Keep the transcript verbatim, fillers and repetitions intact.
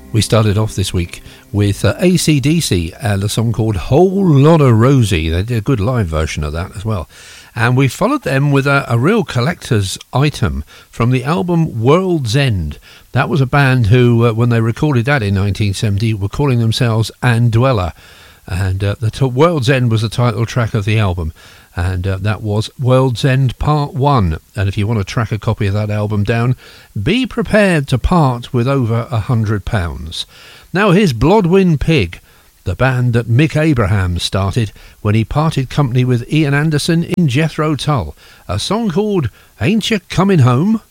We started off this week with uh, A C D C and a song called Whole Lotta Rosie. They did a good live version of that as well. And we followed them with a, a real collector's item from the album World's End. That was a band who, uh, when they recorded that in nineteen seventy, were calling themselves Andwella. And uh, the t- World's End was the title track of the album. And uh, that was World's End Part one. And if you want to track a copy of that album down, be prepared to part with over a hundred pounds. Now here's Blodwyn Pig, the band that Mick Abraham started when he parted company with Ian Anderson in Jethro Tull. A song called Ain't You Coming Home?